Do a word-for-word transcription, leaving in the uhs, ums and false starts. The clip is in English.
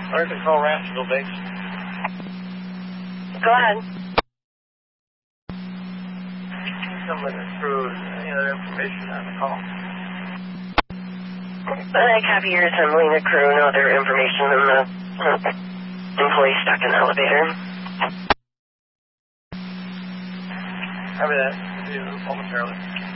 Fire Control, Ranchville Base. Go ahead. Some of the crew, any other information on the call? I copy your assembling the crew, no other information than the uh, employee stuck in the elevator. Copy that. See you momentarily.